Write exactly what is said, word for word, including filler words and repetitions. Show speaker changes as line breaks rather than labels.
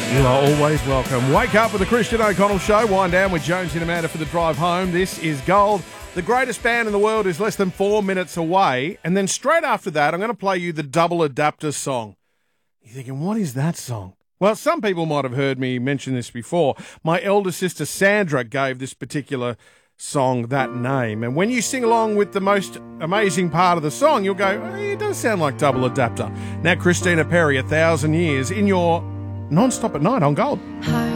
You are always welcome. Wake up with the Christian O'Connell Show. Wind down with Jones and Amanda for the drive home. This is Gold. The greatest band in the world is less than four minutes away. And then straight after that, I'm going to play you the Double Adapter song. You're thinking, what is that song? Well, some people might have heard me mention this before. My elder sister Sandra gave this particular song that name. And when you sing along with the most amazing part of the song, you'll go, oh, it does sound like Double Adapter. Now, Christina Perri, A Thousand Years, in your Non-Stop at Night on Gold.
Hi.